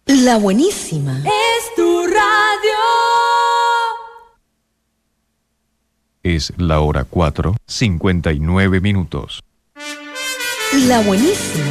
La buenísima. Es tu radio. Es la hora 4:59. La buenísima.